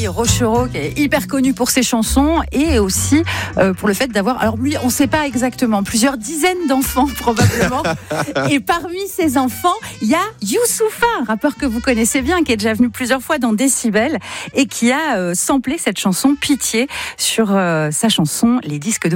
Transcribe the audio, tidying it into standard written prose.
André Rochereau, qui est hyper connu pour ses chansons et aussi pour le fait d'avoir, alors lui, on ne sait pas exactement, plusieurs dizaines d'enfants probablement. Et parmi ces enfants, il y a Youssoupha, un rappeur que vous connaissez bien, qui est déjà venu plusieurs fois dans Décibel et qui a samplé cette chanson Pitié sur sa chanson Les Disques de